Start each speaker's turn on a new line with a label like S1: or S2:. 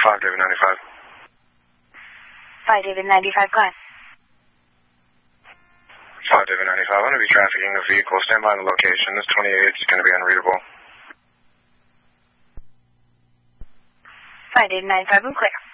S1: 5 David 95.
S2: 5 David 95, go ahead.
S1: 5 David 95, I'm going to be trafficking a vehicle. Stand by on the location. This 28 is going to be unreadable.
S2: 5 David 95, I'm clear.